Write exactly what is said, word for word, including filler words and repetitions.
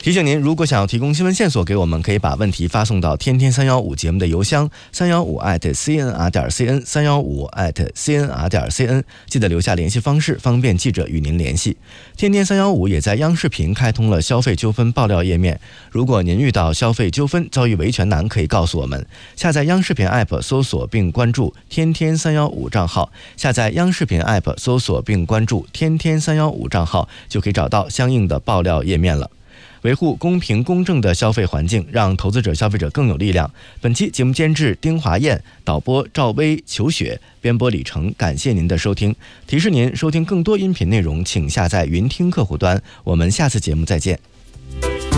提醒您，如果想要提供新闻线索给我们，可以把问题发送到天天三幺五节目的邮箱三幺五 at c n r 点 c n 三幺五 at c n r 点 c n， 记得留下联系方式，方便记者与您联系。天天三幺五也在央视频开通了消费纠纷爆料页面，如果您遇到消费纠纷遭遇维权难，可以告诉我们。下载央视频 app 搜索并关注天天三幺五账号，下载央视频 app 搜索并关注天天三幺五账号，就可以找到相应的爆料页面了。维护公平公正的消费环境，让投资者消费者更有力量。本期节目监制丁华燕，导播赵薇、裘雪，编播李成。感谢您的收听。提示您，收听更多音频内容请下载云听客户端。我们下次节目再见。